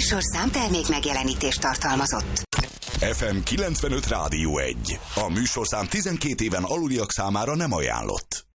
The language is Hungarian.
műsorszám termék megjelenítést tartalmazott. FM 95 Rádió 1. A műsorszám 12 éven aluliak számára nem ajánlott.